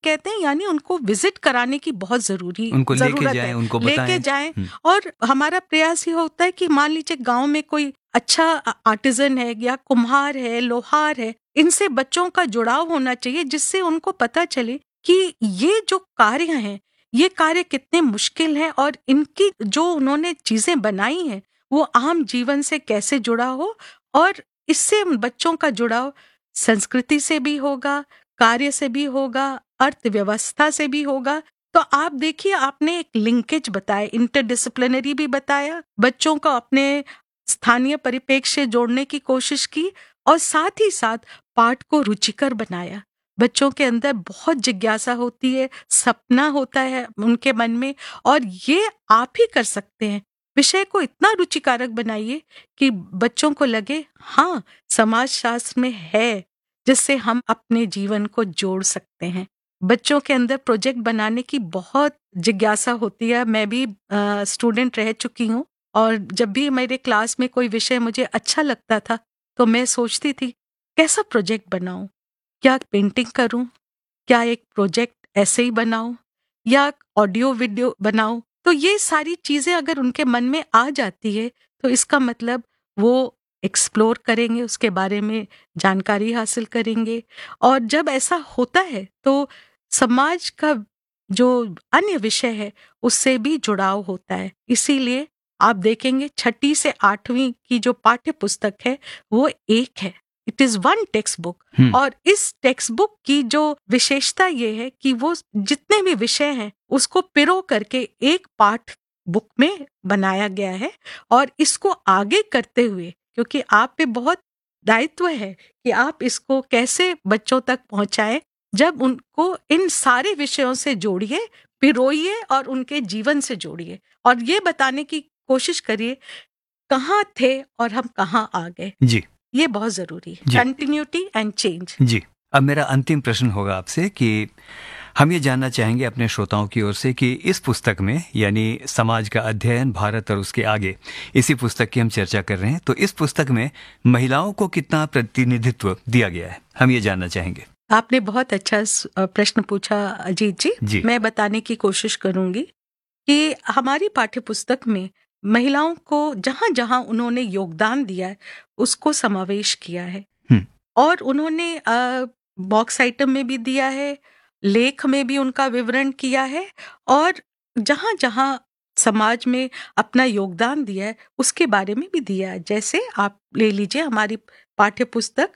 कहते हैं, यानी उनको विजिट कराने की बहुत उनको जरूरत लेके है, जाएं, उनको लेके बताएं। जाएं। और हमारा प्रयास ये होता है कि मान लीजिए गांव में कोई अच्छा आर्टिजन है या कुम्हार है, लोहार है, इनसे बच्चों का जुड़ाव होना चाहिए, जिससे उनको पता चले कि ये जो कार्य हैं, ये कार्य कितने मुश्किल हैं और इनकी जो उन्होंने चीजें बनाई हैं वो आम जीवन से कैसे जुड़ा हो, और इससे बच्चों का जुड़ाव संस्कृति से भी होगा, कार्य से भी होगा, अर्थव्यवस्था से भी होगा। तो आप देखिए, आपने एक लिंकेज बताया, इंटरडिसिप्लिनरी भी बताया, बच्चों को अपने स्थानीय परिप्रेक्ष्य से जोड़ने की कोशिश की, और साथ ही साथ पाठ को रुचिकर बनाया। बच्चों के अंदर बहुत जिज्ञासा होती है, सपना होता है उनके मन में, और ये आप ही कर सकते हैं। विषय को इतना रुचिकारक बनाइए कि बच्चों को लगे हाँ, समाज शास्त्र में है जिससे हम अपने जीवन को जोड़ सकते हैं। बच्चों के अंदर प्रोजेक्ट बनाने की बहुत जिज्ञासा होती है। मैं भी स्टूडेंट रह चुकी हूँ, और जब भी मेरे क्लास में कोई विषय मुझे अच्छा लगता था तो मैं सोचती थी कैसा प्रोजेक्ट बनाऊं, क्या पेंटिंग करूं, क्या एक प्रोजेक्ट ऐसे ही बनाऊं, या ऑडियो वीडियो बनाऊं। तो ये सारी चीजें अगर उनके मन में आ जाती है तो इसका मतलब वो एक्सप्लोर करेंगे, उसके बारे में जानकारी हासिल करेंगे, और जब ऐसा होता है तो समाज का जो अन्य विषय है उससे भी जुड़ाव होता है। इसीलिए आप देखेंगे 6ठी से 8वीं की जो पाठ्य पुस्तक है वो एक है, it is one text book. और इस टेक्स्ट बुक की जो विशेषता ये है कि वो जितने भी विषय हैं उसको पिरो करके एक पाठ बुक में बनाया गया है, और इसको आगे करते हुए, क्योंकि आप पे बहुत दायित्व है कि आप इसको कैसे बच्चों तक पहुंचाएं, जब उनको इन सारे विषयों से जोड़िए, पिरोइए और उनके जीवन से जोड़िए, और ये बताने की कोशिश करिए कहाँ थे और हम कहाँ आ गए। जी, ये बहुत जरूरी है, जी। Continuity and change. जी, अब मेरा अंतिम प्रश्न होगा आपसे कि हम ये जानना चाहेंगे अपने श्रोताओं की ओर से कि इस पुस्तक में, यानी समाज का अध्ययन भारत और उसके आगे, इसी पुस्तक की हम चर्चा कर रहे हैं, तो इस पुस्तक में महिलाओं को कितना प्रतिनिधित्व दिया गया है, हम ये जानना चाहेंगे। आपने बहुत अच्छा प्रश्न पूछा अजीत जी। मैं बताने की कोशिश करूंगी कि हमारी पाठ्य पुस्तक में महिलाओं को जहां जहां उन्होंने योगदान दिया है उसको समावेश किया है, और उन्होंने बॉक्स आइटम में भी दिया है, लेख में भी उनका विवरण किया है, और जहां जहां समाज में अपना योगदान दिया है उसके बारे में भी दिया है। जैसे आप ले लीजिए हमारी पाठ्य पुस्तक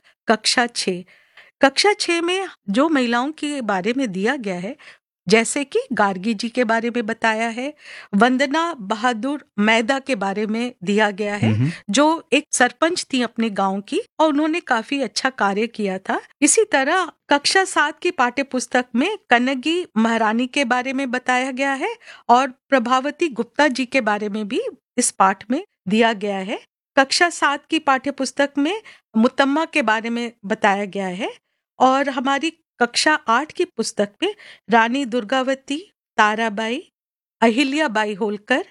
कक्षा 6 में जो महिलाओं के बारे में दिया गया है, जैसे कि गार्गी जी के बारे में बताया है, वंदना बहादुर मैदा के बारे में दिया गया है, जो एक सरपंच थी अपने गांव की और उन्होंने काफी अच्छा कार्य किया था। इसी तरह कक्षा 7 की पाठ्य पुस्तक में कनगी महारानी के बारे में बताया गया है, और प्रभावती गुप्ता जी के बारे में भी इस पाठ में दिया गया है। कक्षा 7 की पाठ्य पुस्तक में मुतम्मा के बारे में बताया गया है, और हमारी कक्षा 8 की पुस्तक में रानी दुर्गावती, ताराबाई, अहिल्याबाई होलकर,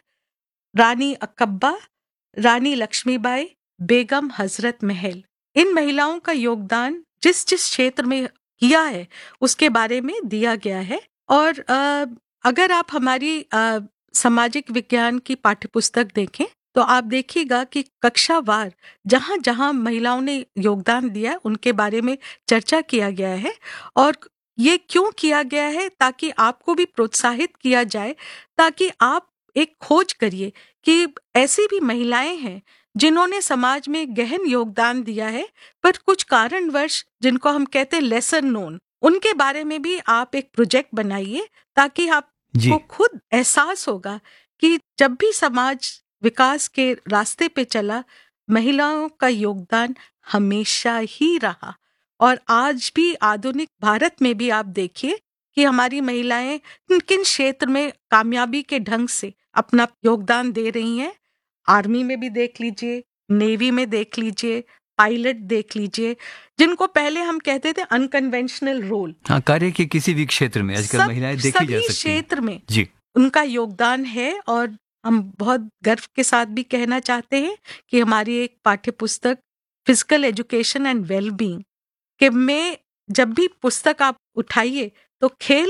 रानी अक्कब्बा, रानी लक्ष्मीबाई, बेगम हजरत महल, इन महिलाओं का योगदान जिस जिस क्षेत्र में किया है उसके बारे में दिया गया है। और अगर आप हमारी सामाजिक विज्ञान की पाठ्यपुस्तक देखें तो आप देखिएगा कि कक्षावार जहां जहां महिलाओं ने योगदान दिया उनके बारे में चर्चा किया गया है, और ये क्यों किया गया है, ताकि आपको भी प्रोत्साहित किया जाए, ताकि आप एक खोज करिए कि ऐसी भी महिलाएं हैं जिन्होंने समाज में गहन योगदान दिया है, पर कुछ कारणवश जिनको हम कहते हैं लेसर नोन, उनके बारे में भी आप एक प्रोजेक्ट बनाइए, ताकि आपको खुद एहसास होगा कि जब भी समाज विकास के रास्ते पे चला, महिलाओं का योगदान हमेशा ही रहा। और आज भी आधुनिक भारत में भी आप देखिए कि हमारी महिलाएं किन किन क्षेत्र में कामयाबी के ढंग से अपना योगदान दे रही हैं। आर्मी में भी देख लीजिए, नेवी में देख लीजिए, पायलट देख लीजिए, जिनको पहले हम कहते थे अनकन्वेंशनल रोल। हाँ, कार्य के किसी भी क्षेत्र में आजकल महिलाएं देखी जा सकती हैं। सभी क्षेत्र में जी उनका योगदान है, और हम बहुत गर्व के साथ भी कहना चाहते हैं कि हमारी एक पाठ्य पुस्तक फिजिकल एजुकेशन एंड वेलबींग के में जब भी पुस्तक आप उठाइए तो खेल